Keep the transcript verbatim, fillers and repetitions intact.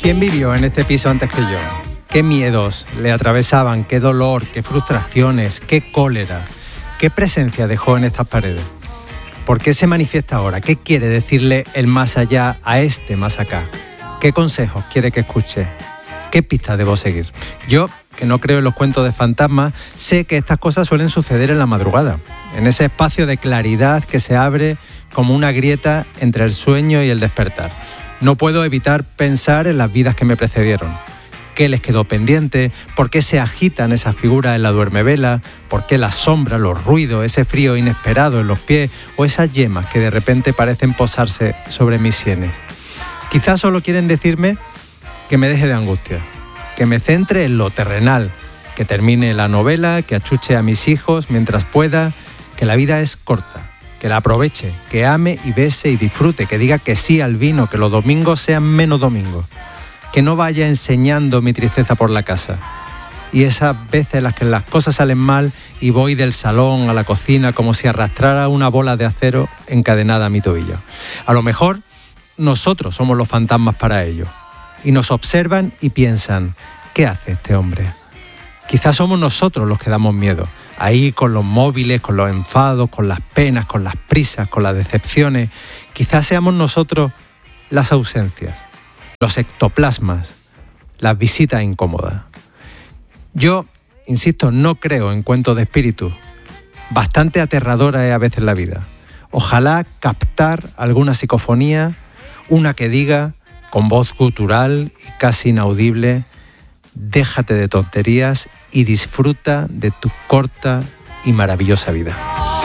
¿Quién vivió en este piso antes que yo? ¿Qué miedos le atravesaban? ¿Qué dolor? ¿Qué frustraciones? ¿Qué cólera? ¿Qué presencia dejó en estas paredes? ¿Por qué se manifiesta ahora? ¿Qué quiere decirle el más allá a este más acá? ¿Qué consejos quiere que escuche? ¿Qué pistas debo seguir? Yo, que no creo en los cuentos de fantasmas, sé que estas cosas suelen suceder en la madrugada, en ese espacio de claridad que se abre como una grieta entre el sueño y el despertar. No puedo evitar pensar en las vidas que me precedieron. ¿Qué les quedó pendiente? ¿Por qué se agitan esas figuras en la duermevela? ¿Por qué las sombras, los ruidos, ese frío inesperado en los pies o esas yemas que de repente parecen posarse sobre mis sienes? Quizás solo quieren decirme que me deje de angustia, que me centre en lo terrenal, que termine la novela, que achuche a mis hijos mientras pueda, que la vida es corta, que la aproveche, que ame y bese y disfrute, que diga que sí al vino, que los domingos sean menos domingos, que no vaya enseñando mi tristeza por la casa. Y esas veces en las que las cosas salen mal y voy del salón a la cocina como si arrastrara una bola de acero encadenada a mi tobillo. A lo mejor nosotros somos los fantasmas para ellos. Y nos observan y piensan, ¿qué hace este hombre? Quizás somos nosotros los que damos miedo. Ahí con los móviles, con los enfados, con las penas, con las prisas, con las decepciones. Quizás seamos nosotros las ausencias, los ectoplasmas, las visitas incómodas. Yo, insisto, no creo en cuentos de espíritus. Bastante aterradora es a veces la vida. Ojalá captar alguna psicofonía, una que diga, con voz gutural y casi inaudible, déjate de tonterías y disfruta de tu corta y maravillosa vida.